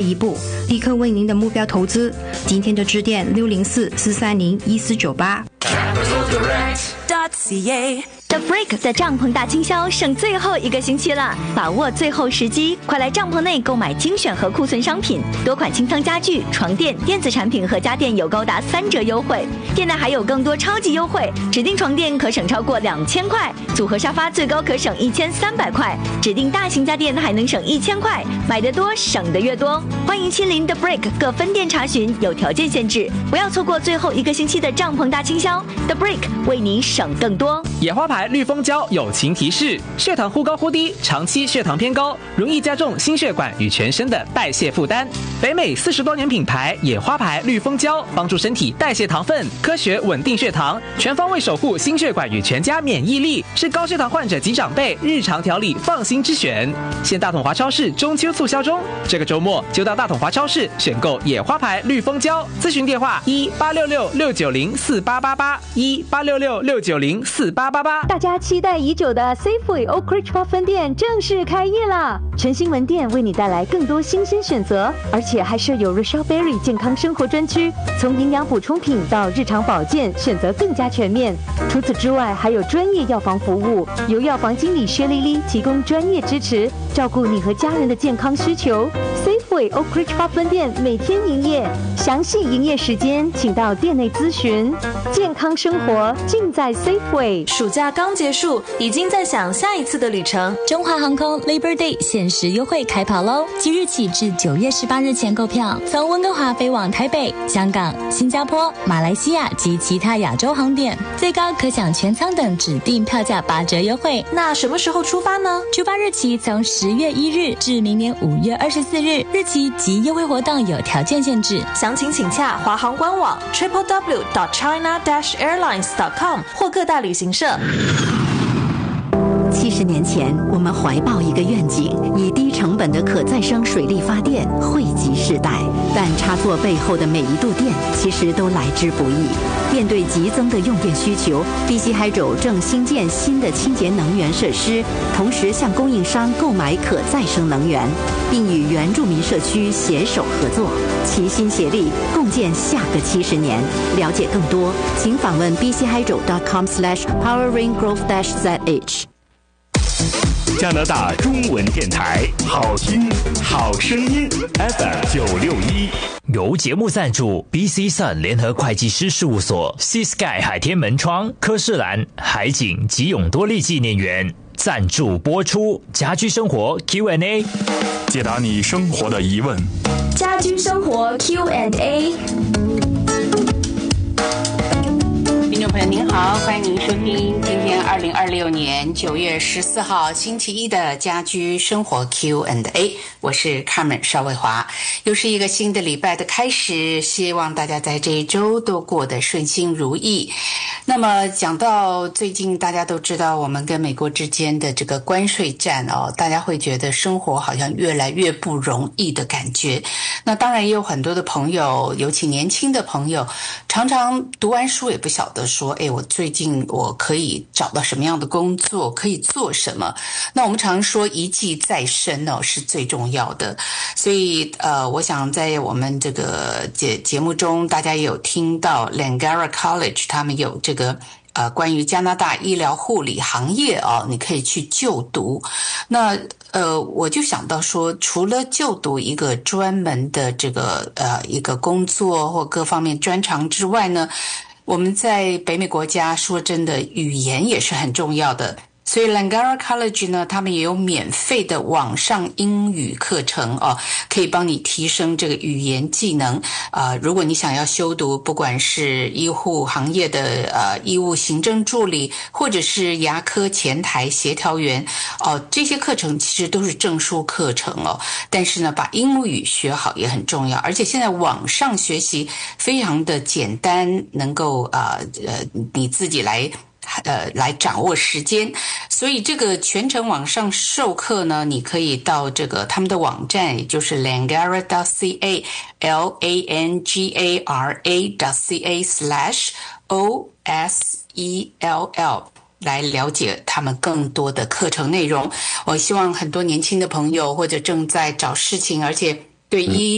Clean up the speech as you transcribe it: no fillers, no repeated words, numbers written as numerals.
一步，立刻为您的目标投资。今天就致电604-430-1498。 The Break 的帐篷大清销剩最后1个星期了，把握最后时机，快来帐篷内购买精选和库存商品，多款清仓家具、床垫、电子产品和家电有高达3折优惠，店内还有更多超级优惠，指定床垫可省超过2000块，组合沙发最高可省1300块，指定大型家电还能省1000块，买得多省得越多。欢迎亲临 The Break 各分店查询，有条件限制，不要错过最后1个星期的帐篷大清销。The Break 为你省更多。 野花牌绿蜂胶友情提示：血糖忽高忽低，长期血糖偏高，容易加重心血管与全身的代谢负担。北美40多年品牌野花牌绿蜂胶，帮助身体代谢糖分，科学稳定血糖，全方位守护心血管与全家免疫力，是高血糖患者及长辈日常调理放心之选。现大统华超市中秋促销中，这个周末就到大统华超市选购野花牌绿蜂胶。咨询电话：1866-690-4888，1866-690-4888。 大家期待已久的 Safeway Oak Ridge Park 分店正式开业了，全新门店为你带来更多新鲜选择，而且还设有 Rochelle Berry 健康生活专区，从营养补充品到日常保健，选择更加全面。除此之外，还有专业药房服务，由药房经理薛丽丽提供专业支持，照顾你和家人的健康需求。Safeway Oak Ridge Park 分店每天营业，详细营业时间请到店内咨询。健康生活尽在 Safeway。 暑假刚结束，已经在想下一次的旅程。 中华航空 Labor Day 限时优惠开跑喽！即日起至9月18日前购票，从温哥华飞往台北、香港、新加坡、马来西亚及其他亚洲航点，最高可享全舱等指定票价8折优惠。 那什么时候出发呢？ 出发日期从10月1日至明年5月24日，日期及优惠活动有条件限制。 详情请洽华航官网 www.china-airlines.com 或各大旅行社。 70年前，我们怀抱一个愿景，以低成本的可再生水力发电惠及世代。但插座背后的每一度电，其实都来之不易。面对急增的用电需求，BC Hydro 正新建新的清洁能源设施，同时向供应商购买可再生能源，并与原住民社区携手合作，齐心协力，共建下个70年。了解更多，请访问 bchydro.com/poweringrowth-zh。 加拿大中文电台，好听好声音 FM961， 由节目赞助 BC Sun 联合会计师事务所、Sea Sky 海天门窗、科士兰海景及永多利纪念园赞助播出。家居生活 Q&A， 解答你生活的疑问。 家居生活 Q&A。 听众朋友您好，欢迎您收听今天2026年9月14号星期一的家居生活 Q&A， 我是 Carmen 邵卫华。又是一个新的礼拜的开始，希望大家在这一周都过得顺心如意。那么讲到最近大家都知道我们跟美国之间的这个关税战大家会觉得生活好像越来越不容易的感觉。那当然也有很多的朋友，尤其年轻的朋友，常常读完书也不晓得说我最近我可以找到什么样的工作，可以做什么。那我们常说一技在身是最重要的。所以我想在我们这个节目中大家也有听到 Langara College 他们有这个关于加拿大医疗护理行业你可以去就读。那我就想到说，除了就读一个专门的这个一个工作或各方面专长之外呢，我们在北美国家说真的，语言也是很重要的。所以 Langara College 呢，他们也有免费的网上英语课程可以帮你提升这个语言技能。如果你想要修读，不管是医护行业的医务行政助理，或者是牙科前台协调员这些课程其实都是证书课程但是呢，把英语学好也很重要。而且现在网上学习非常的简单，能够你自己来掌握时间。所以这个全程网上授课呢，你可以到这个他们的网站，也就是 langara.ca langara.ca/OSELL 来了解他们更多的课程内容。我希望很多年轻的朋友或者正在找事情，而且对医